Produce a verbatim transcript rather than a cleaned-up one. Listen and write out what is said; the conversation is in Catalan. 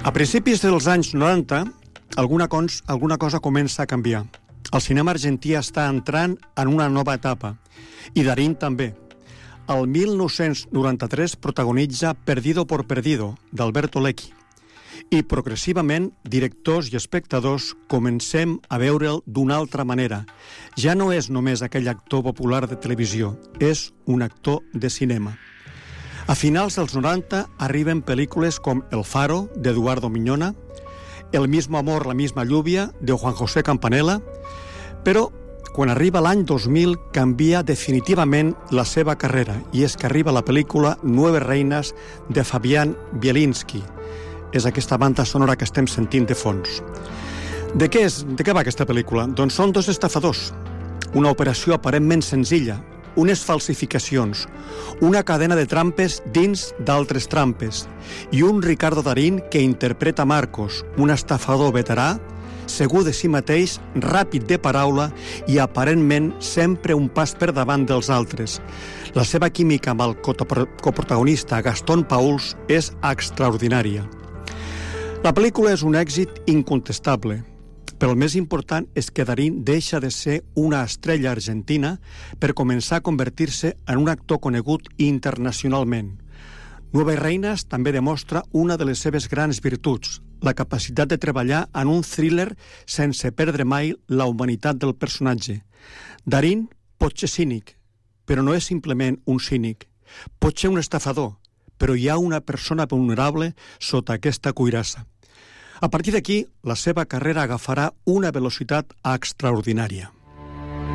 A principis dels anys noranta, alguna, cons, alguna cosa comença a canviar. El cinema argentí està entrant en una nova etapa, i Darín també. El mil nou-cents noranta-tres protagonitza Perdido por Perdido, d'Alberto Lecchi, i progressivament, directors i espectadors comencem a veure'l d'una altra manera. Ja no és només aquell actor popular de televisió, és un actor de cinema. A finals dels noranta arriben pel·lícules com El Faro, d'Eduardo Miñona, El mismo amor, la misma lluvia, de Juan José Campanella, però quan arriba l'any dos mil canvia definitivament la seva carrera, i és que arriba la pel·lícula Nueve Reinas de Fabián Bielinski. És aquesta banda sonora que estem sentint de fons. De què és? De què va aquesta pel·lícula? Doncs són dos estafadors. Una operació aparentment senzilla, unes falsificacions, una cadena de trampes dins d'altres trampes, i un Ricardo Darín que interpreta Marcos, un estafador veterà, segur de si mateix, ràpid de paraula i aparentment sempre un pas per davant dels altres. La seva química amb el coprotagonista Gastón Pauls és extraordinària. La pel·lícula és un èxit incontestable, però el més important és que Darín deixa de ser una estrella argentina per començar a convertir-se en un actor conegut internacionalment. Nueve Reinas també demostra una de les seves grans virtuts, la capacitat de treballar en un thriller sense perdre mai la humanitat del personatge. Darín pot ser cínic, però no és simplement un cínic. Pot ser un estafador, però hi ha una persona vulnerable sota aquesta cuirassa. A partir d'aquí, la seva carrera agafarà una velocitat extraordinària.